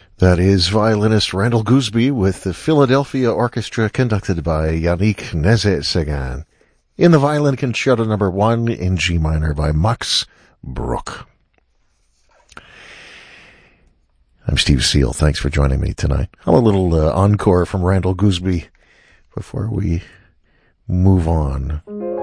That is violinist Randall Gooseby with the Philadelphia Orchestra conducted by Yannick Nézet-Séguin in the Violin Concerto No. 1 in G minor by Max Bruch. I'm Steve Seal. Thanks for joining me tonight. I'll have a little encore from Randall Gooseby before we move on.